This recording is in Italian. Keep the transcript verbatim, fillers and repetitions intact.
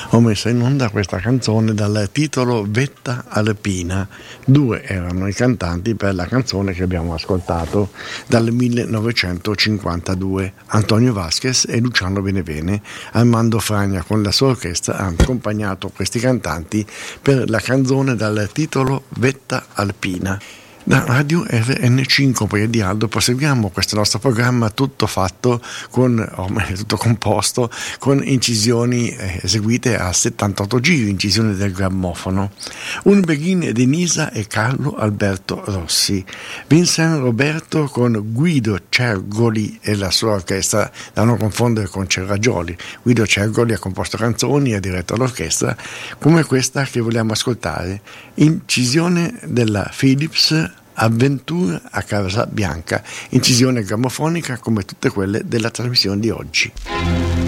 ho messo in onda questa canzone dal titolo Vetta Alpina. Due erano i cantanti per la canzone che abbiamo ascoltato dal millenovecentocinquantadue, Antonio Vasquez e Luciano Benevene. Armando Fragna con la sua orchestra ha accompagnato questi cantanti per la canzone dal titolo Vetta Alpina. Da Radio R N cinque di Aldo proseguiamo questo nostro programma tutto fatto con, oh, tutto composto con incisioni eseguite a settantotto giri, incisioni del grammofono. Un begin di Nisa e Carlo Alberto Rossi, Vincent Roberto con Guido Cergoli e la sua orchestra, da non confondere con Cerragioli. Guido Cergoli ha composto canzoni e ha diretto l'orchestra, come questa che vogliamo ascoltare, incisione della Philips, Avventura a Casa Bianca, incisione grammofonica come tutte quelle della trasmissione di oggi.